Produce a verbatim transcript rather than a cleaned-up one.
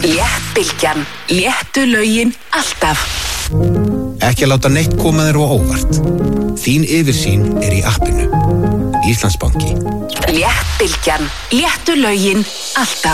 Léttbylgjan, léttu lögin alltaf. Ekki að láta neitt koma þér á óvart. Þín yfirsýn er í appinu. Íslandsbanki. Léttbylgjan, léttu lögin alltaf.